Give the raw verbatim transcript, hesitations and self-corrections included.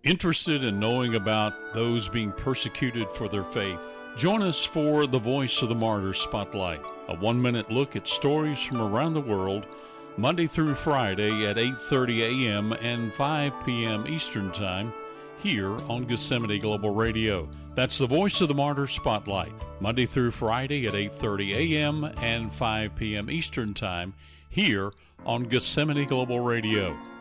Interested in knowing about those being persecuted for their faith? Join us for the Voice of the Martyrs Spotlight, a one-minute look at stories from around the world, Monday through Friday at eight thirty a.m. and five p.m. Eastern Time, here on Gethsemane Global Radio. That's the Voice of the Martyrs Spotlight, Monday through Friday at eight thirty a.m. and five p.m. Eastern Time, here on Gethsemane Global Radio.